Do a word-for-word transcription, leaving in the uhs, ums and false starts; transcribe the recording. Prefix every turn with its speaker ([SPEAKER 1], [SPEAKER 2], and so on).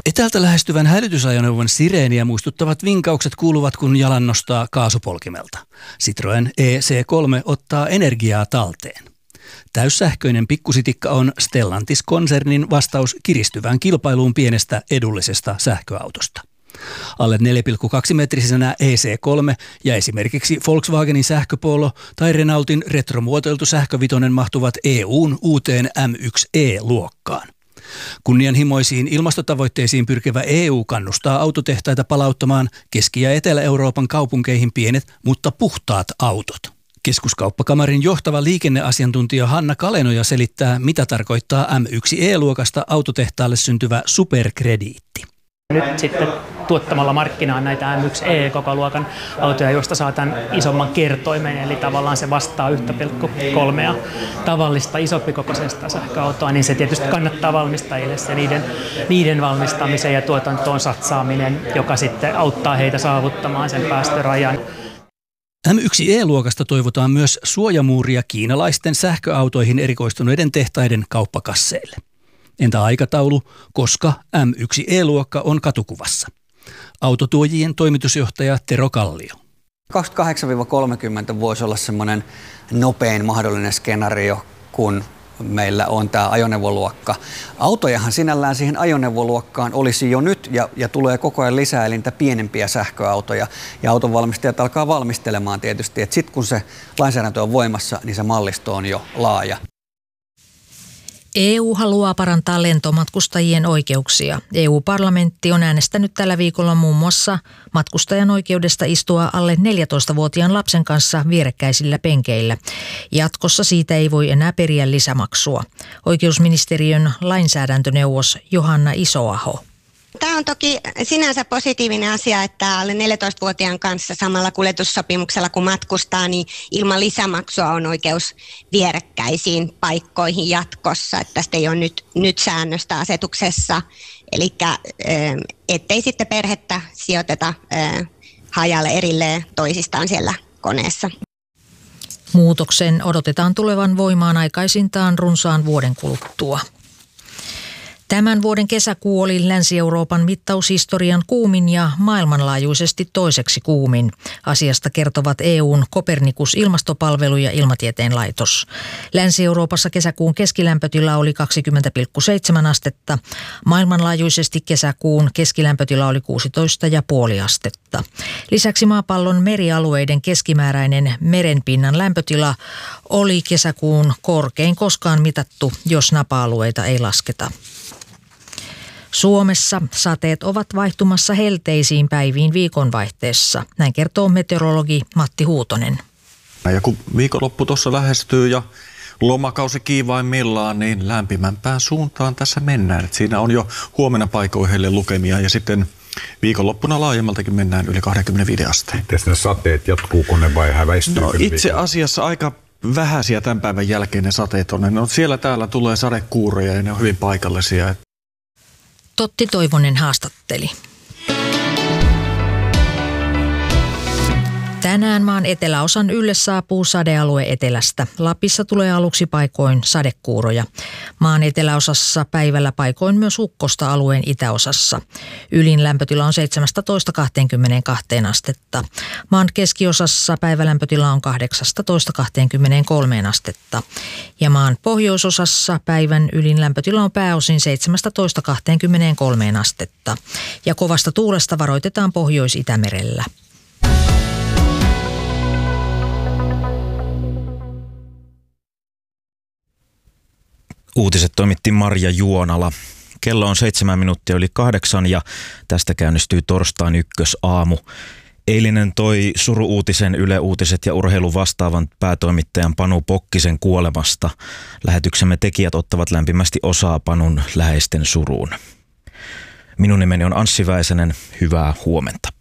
[SPEAKER 1] Etäältä lähestyvän hälytysajoneuvon sireeniä muistuttavat vinkaukset kuuluvat, kun jalan nostaa kaasupolkimelta. Citroën E C kolme ottaa energiaa talteen. Täyssähköinen pikkusitikka on Stellantis-konsernin vastaus kiristyvään kilpailuun pienestä edullisesta sähköautosta. Alle neljä pilkku kaksi metrisenä E C kolme ja esimerkiksi Volkswagenin sähköpolo tai Renaultin retromuotoiltu sähkövitonen mahtuvat E U:n uuteen M yksi E-luokkaan. Kunnianhimoisiin ilmastotavoitteisiin pyrkivä E U kannustaa autotehtaita palauttamaan Keski- ja Etelä-Euroopan kaupunkeihin pienet, mutta puhtaat autot. Keskuskauppakamarin johtava liikenneasiantuntija Hanna Kalenoja selittää, mitä tarkoittaa M yksi E-luokasta autotehtaalle syntyvä superkrediitti.
[SPEAKER 2] Nyt sitten tuottamalla markkinaan näitä M yksi E-kokoluokan autoja, joista saa tämän isomman kertoimen, eli tavallaan se vastaa yksi pilkku kolme tavallista isompikokoisesta sähköautoa, niin se tietysti kannattaa valmistajille se niiden, niiden valmistamiseen ja tuotantoon satsaaminen, joka sitten auttaa heitä saavuttamaan sen päästörajan.
[SPEAKER 1] M yksi E-luokasta toivotaan myös suojamuuria kiinalaisten sähköautoihin erikoistuneiden tehtaiden kauppakasseille. Entä aikataulu, koska M yksi E-luokka on katukuvassa? Autotuojien toimitusjohtaja Tero Kallio.
[SPEAKER 3] kaksikymmentäkahdeksan kolmekymmentä voisi olla semmoinen nopein mahdollinen skenaario, kun meillä on tämä ajoneuvoluokka. Autojahan sinällään siihen ajoneuvoluokkaan olisi jo nyt ja, ja tulee koko ajan lisää, eli niitä pienempiä sähköautoja. Ja autonvalmistajat alkaa valmistelemaan tietysti, että sitten kun se lainsäädäntö on voimassa, niin se mallisto on jo laaja.
[SPEAKER 4] E U haluaa parantaa lentomatkustajien oikeuksia. E U-parlamentti on äänestänyt tällä viikolla muun muassa matkustajan oikeudesta istua alle neljätoistavuotiaan lapsen kanssa vierekkäisillä penkeillä. Jatkossa siitä ei voi enää periä lisämaksua. Oikeusministeriön lainsäädäntöneuvos Johanna Isoaho.
[SPEAKER 5] Tämä on toki sinänsä positiivinen asia, että alle neljätoistavuotiaan kanssa samalla kuljetussopimuksella kun matkustaa, niin ilman lisämaksua on oikeus vierekkäisiin paikkoihin jatkossa. Että tästä ei ole nyt, nyt säännöstä asetuksessa, eli ettei sitten perhettä sijoiteta hajalle erilleen toisistaan siellä koneessa.
[SPEAKER 4] Muutoksen odotetaan tulevan voimaan aikaisintaan runsaan vuoden kuluttua. Tämän vuoden kesäkuu oli Länsi-Euroopan mittaushistorian kuumin ja maailmanlaajuisesti toiseksi kuumin. Asiasta kertovat E U:n Copernicus-ilmastopalvelu ja Ilmatieteen laitos. Länsi-Euroopassa kesäkuun keskilämpötila oli kaksikymmentä pilkku seitsemän astetta. Maailmanlaajuisesti kesäkuun keskilämpötila oli kuusitoista pilkku viisi astetta. Lisäksi maapallon merialueiden keskimääräinen merenpinnan lämpötila oli kesäkuun korkein koskaan mitattu, jos napa-alueita ei lasketa. Suomessa sateet ovat vaihtumassa helteisiin päiviin viikonvaihteessa. Näin kertoo meteorologi Matti Huutonen.
[SPEAKER 6] Ja kun viikonloppu tuossa lähestyy ja lomakausi kiivaimmillaan, niin lämpimämpään suuntaan tässä mennään. Et siinä on jo huomenna paikoihelle lukemia ja sitten viikonloppuna laajemmaltakin mennään yli kaksikymmentäviisi asteen.
[SPEAKER 7] Miten ne sateet jatkuu, ne vai häväistyy?
[SPEAKER 6] No, itse asiassa aika vähäisiä tämän päivän jälkeen ne sateet on. No, siellä täällä tulee sadekuuroja ja ne on hyvin paikallisia.
[SPEAKER 4] Totti Toivonen haastatteli. Tänään maan eteläosan ylle saapuu sadealue etelästä. Lapissa tulee aluksi paikoin sadekuuroja. Maan eteläosassa päivällä paikoin myös ukkosta alueen itäosassa. Ylin lämpötila on seitsemästätoista kaksikymmentäkaksi astetta. Maan keskiosassa päivälämpötila on kahdeksastatoista kaksikymmentäkolme astetta. Ja maan pohjoisosassa päivän ylin lämpötila on pääosin seitsemästätoista kaksikymmentäkolme astetta. Ja kovasta tuulesta varoitetaan Pohjois-Itämerellä.
[SPEAKER 8] Uutiset toimitti Marja Juonala. Kello on seitsemän minuuttia yli kahdeksan ja tästä käynnistyy torstain ykkösaamu. Eilinen toi suru-uutisen Yle Uutiset ja urheilun vastaavan päätoimittajan Panu Pokkisen kuolemasta. Lähetyksemme tekijät ottavat lämpimästi osaa Panun läheisten suruun. Minun nimeni on Anssi Väisänen. Hyvää huomenta.